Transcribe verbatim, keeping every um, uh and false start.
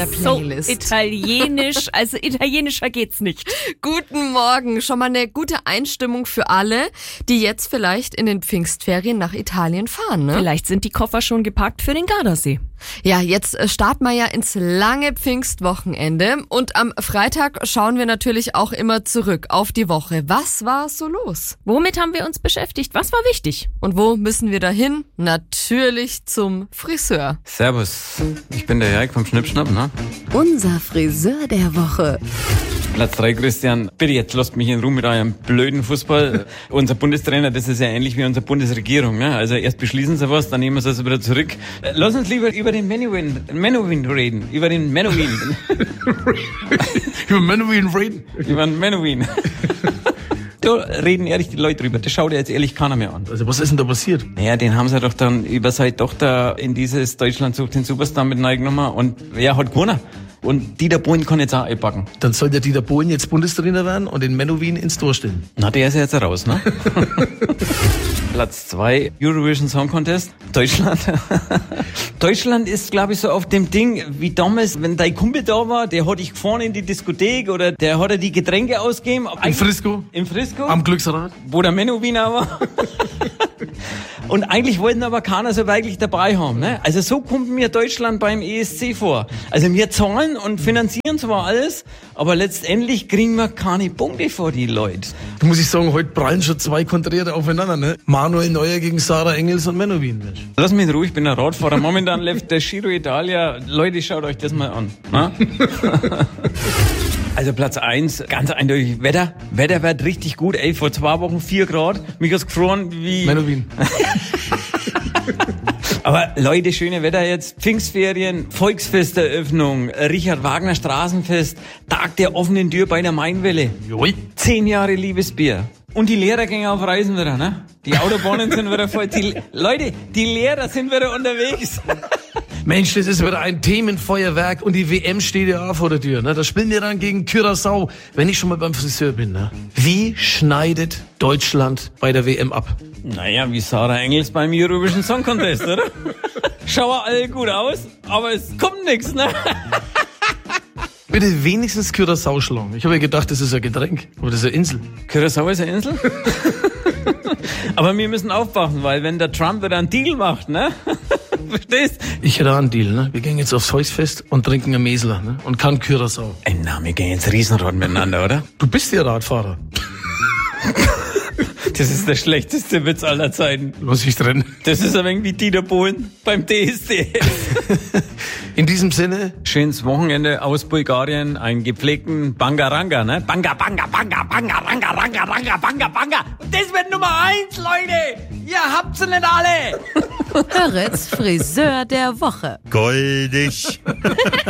So italienisch, also italienischer geht's nicht. Guten Morgen, schon mal eine gute Einstimmung für alle, die jetzt vielleicht in den Pfingstferien nach Italien fahren, ne? Vielleicht sind die Koffer schon gepackt für den Gardasee. Ja, jetzt starten wir ja ins lange Pfingstwochenende und am Freitag schauen wir natürlich auch immer zurück auf die Woche. Was war so los? Womit haben wir uns beschäftigt? Was war wichtig? Und wo müssen wir dahin? Natürlich zum Friseur. Servus, ich bin der Jörg vom Schnippschnapp, ne? Unser Friseur der Woche. Platz drei, Christian. Bitte, jetzt lasst mich in Ruhe mit eurem blöden Fußball. Unser Bundestrainer, das ist ja ähnlich wie unsere Bundesregierung, ne? Also erst beschließen sie was, dann nehmen sie es wieder zurück. Lass uns lieber über den Menowin, Menowin reden. Über den Menowin. Über Menowin reden? Über den Menowin. Da reden ehrlich die Leute drüber. Das schaut ja jetzt ehrlich keiner mehr an. Also was ist denn da passiert? Naja, den haben sie doch dann über seine Tochter in dieses Deutschland sucht den Superstar mit reingenommen und wer hat gewonnen? Und Dieter Bohlen kann jetzt auch einpacken. Dann soll der Dieter Bohlen jetzt Bundestrainer werden und den Menowin ins Tor stellen. Na, der ist ja jetzt raus, ne? Platz zwei, Eurovision Song Contest, Deutschland. Deutschland ist, glaube ich, so auf dem Ding, wie damals, wenn dein Kumpel da war, der hat dich gefahren in die Diskothek oder der hat dir die Getränke ausgegeben. Im Frisco? Im Frisco? Am Glücksrad? Wo der Menowin auch war. Und eigentlich wollten aber keiner so wirklich dabei haben, ne? Also so kommt mir Deutschland beim E S C vor. Also wir zahlen und finanzieren zwar alles, aber letztendlich kriegen wir keine Punkte vor die Leute. Da muss ich sagen, heute prallen schon zwei Konträre aufeinander, ne? Manuel Neuer gegen Sarah Engels und Menowin, Mensch. Lass mich in Ruhe, ich bin ein Radfahrer. Momentan läuft der Giro Italia. Leute, schaut euch das mal an. Ne? Also Platz eins, ganz eindeutig Wetter. Wetter wird richtig gut. Ey, vor zwei Wochen vier Grad. Mich hat's gefroren wie... Menowin. Aber Leute, schöne Wetter jetzt. Pfingstferien, Volksfesteröffnung, Richard Wagner Straßenfest, Tag der offenen Tür bei der Mainwelle. Joi. Zehn Jahre Liebesbier. Und die Lehrer gehen auf Reisen wieder, ne? Die Autobahnen sind wieder voll. Die, Leute, die Lehrer sind wieder unterwegs. Mensch, das ist wieder ein Themenfeuerwerk und die W M steht ja auch vor der Tür. Ne? Da spielen wir dann gegen Curaçao, wenn ich schon mal beim Friseur bin. Ne? Wie schneidet Deutschland bei der W M ab? Naja, wie Sarah Engels beim Eurovision Song Contest, oder? Schauen alle gut aus, aber es kommt nichts, ne? Bitte wenigstens Curaçao schlagen. Ich habe ja gedacht, das ist ein Getränk, aber das ist eine Insel. Curaçao ist eine Insel? Aber wir müssen aufpassen, weil wenn der Trump wieder einen Deal macht, ne? Verstehst? Ich hätte auch einen Deal, ne? Wir gehen jetzt aufs Volksfest und trinken ein Mesler, ne? Und kein Curaçao. Ey, na, wir gehen jetzt Riesenrad miteinander, oder? Du bist ja Radfahrer. Das ist der schlechteste Witz aller Zeiten. Lass ich drin. Das ist ein wenig wie Dieter Bohlen beim D S D S. In diesem Sinne. Schönes Wochenende aus Bulgarien, einen gepflegten Bangaranga, ne? Banga, Banga, Banga, Banga, Ranga, Ranga, Ranga, Banga, Banga. Das wird Nummer eins, Leute. Ihr habt's nicht alle. Hörets Friseur der Woche. Goldig.